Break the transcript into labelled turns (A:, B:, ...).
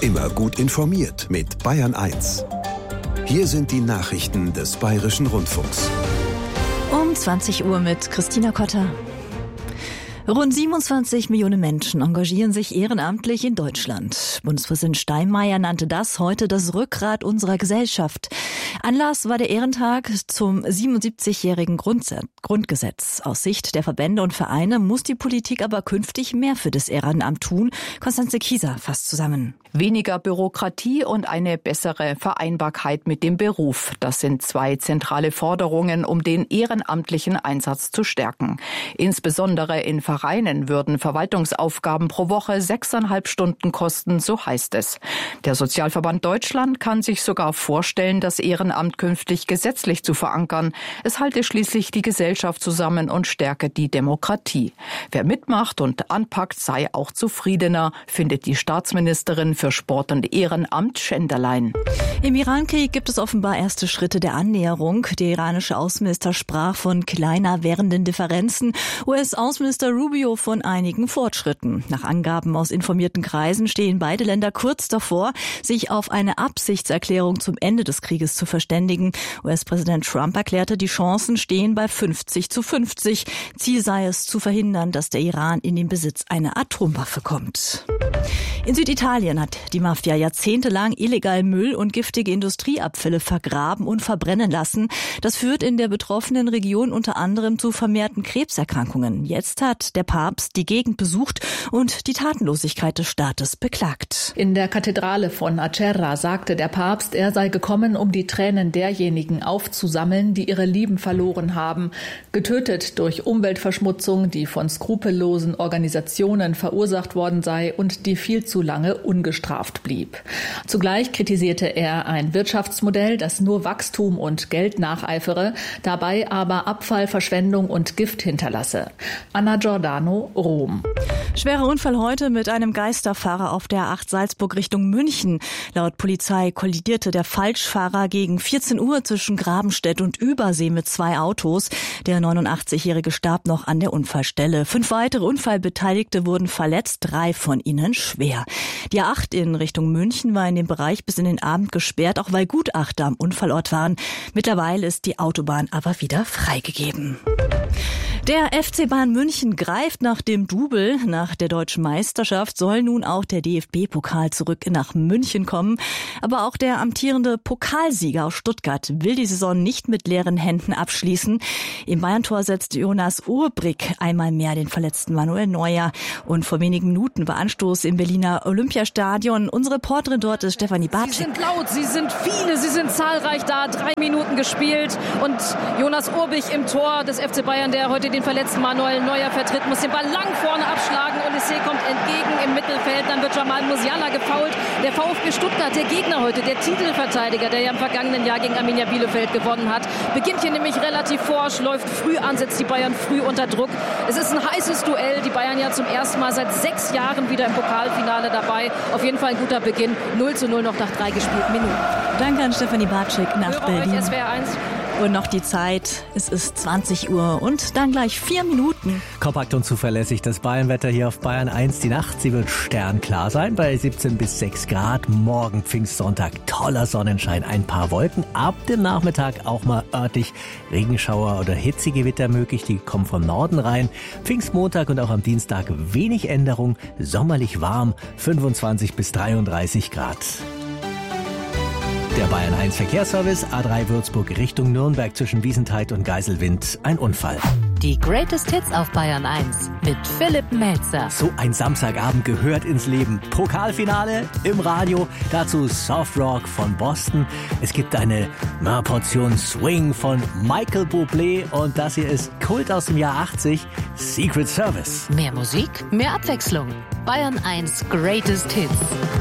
A: Immer gut informiert mit Bayern 1. Hier sind die Nachrichten des Bayerischen Rundfunks.
B: Um 20 Uhr mit Christina Kotter. Rund 27 Millionen Menschen engagieren sich ehrenamtlich in Deutschland. Bundespräsident Steinmeier nannte das heute das Rückgrat unserer Gesellschaft. Anlass war der Ehrentag zum 77-jährigen Grundgesetz. Aus Sicht der Verbände und Vereine muss die Politik aber künftig mehr für das Ehrenamt tun. Konstanze Kieser fasst zusammen.
C: Weniger Bürokratie und eine bessere Vereinbarkeit mit dem Beruf. Das sind zwei zentrale Forderungen, um den ehrenamtlichen Einsatz zu stärken. Insbesondere in Vereinen würden Verwaltungsaufgaben pro Woche 6,5 Stunden kosten, so heißt es. Der Sozialverband Deutschland kann sich sogar vorstellen, das Ehrenamt künftig gesetzlich zu verankern. Es halte schließlich die Gesellschaft zusammen und stärke die Demokratie. Wer mitmacht und anpackt, sei auch zufriedener, findet die Staatsministerin für Sport und Ehrenamt Schenderlein.
B: Im Irankrieg gibt es offenbar erste Schritte der Annäherung. Der iranische Außenminister sprach von kleiner werdenden Differenzen. US-Außenminister Rubio von einigen Fortschritten. Nach Angaben aus informierten Kreisen stehen beide Länder kurz davor, sich auf eine Absichtserklärung zum Ende des Krieges zu verständigen. US-Präsident Trump erklärte, die Chancen stehen bei 50-50. Ziel sei es, zu verhindern, dass der Iran in den Besitz einer Atomwaffe kommt. In Süditalien hat die Mafia jahrzehntelang illegal Müll und giftige Industrieabfälle vergraben und verbrennen lassen. Das führt in der betroffenen Region unter anderem zu vermehrten Krebserkrankungen. Jetzt hat der Papst die Gegend besucht und die Tatenlosigkeit des Staates beklagt.
D: In der Kathedrale von Acerra sagte der Papst, er sei gekommen, um die Tränen derjenigen aufzusammeln, die ihre Lieben verloren haben, getötet durch Umweltverschmutzung, die von skrupellosen Organisationen verursacht worden sei und die viel zu lange ungestraft blieb. Zugleich kritisierte er ein Wirtschaftsmodell, das nur Wachstum und Geld nacheifere, dabei aber Abfall, Verschwendung und Gift hinterlasse. Anna Giordano, Rom.
B: Schwerer Unfall heute mit einem Geisterfahrer auf der A8 Salzburg Richtung München. Laut Polizei kollidierte der Falschfahrer gegen 14 Uhr zwischen Grabenstedt und Übersee mit 2 Autos. Der 89-Jährige starb noch an der Unfallstelle. 5 weitere Unfallbeteiligte wurden verletzt, 3 von ihnen schwer. Die A8 in Richtung München war in dem Bereich bis in den Abend gesperrt, auch weil Gutachter am Unfallort waren. Mittlerweile ist die Autobahn aber wieder freigegeben. Der FC Bayern München greift nach dem Double. Nach der deutschen Meisterschaft soll nun auch der DFB-Pokal zurück nach München kommen. Aber auch der amtierende Pokalsieger aus Stuttgart will die Saison nicht mit leeren Händen abschließen. Im Bayern-Tor setzt Jonas Urbrick einmal mehr den verletzten Manuel Neuer. Und vor wenigen Minuten war Anstoß im Berliner Olympiastadion. Unsere Reporterin dort ist Stefanie Bartsch.
E: Sie sind laut, sie sind viele, sie sind zahlreich da. 3 Minuten gespielt und Jonas Urbrick im Tor des FC Bayern, der heute den verletzten Manuel Neuer vertritt, muss den Ball lang vorne abschlagen. Olise kommt entgegen im Mittelfeld. Dann wird Jamal Musiala gefoult. Der VfB Stuttgart, der Gegner heute, der Titelverteidiger, der ja im vergangenen Jahr gegen Arminia Bielefeld gewonnen hat, beginnt hier nämlich relativ forsch, läuft früh an, setzt die Bayern früh unter Druck. Es ist ein heißes Duell. Die Bayern ja zum ersten Mal seit 6 Jahren wieder im Pokalfinale dabei. Auf jeden Fall ein guter Beginn. 0:0 noch nach 3 gespielten Minuten.
B: Danke an Stefanie Bartschik nach Berlin.
E: Euch, SWR 1.
B: Und noch die Zeit, es ist 20 Uhr und dann gleich 4 Minuten.
F: Kompakt und zuverlässig das Bayernwetter hier auf Bayern 1. Die Nacht, sie wird sternklar sein bei 17 bis 6 Grad. Morgen Pfingstsonntag, toller Sonnenschein, ein paar Wolken. Ab dem Nachmittag auch mal örtlich Regenschauer oder Hitzegewitter möglich. Die kommen vom Norden rein. Pfingstmontag und auch am Dienstag wenig Änderung. Sommerlich warm, 25 bis 33 Grad. Der Bayern 1 Verkehrsservice, A3 Würzburg Richtung Nürnberg zwischen Wiesenthal und Geiselwind. Ein Unfall.
G: Die Greatest Hits auf Bayern 1 mit Philipp Melzer.
F: So ein Samstagabend gehört ins Leben. Pokalfinale im Radio, dazu Soft Rock von Boston. Es gibt eine Portion Swing von Michael Bublé und das hier ist Kult aus dem Jahr 80, Secret Service.
G: Mehr Musik, mehr Abwechslung. Bayern 1 Greatest Hits.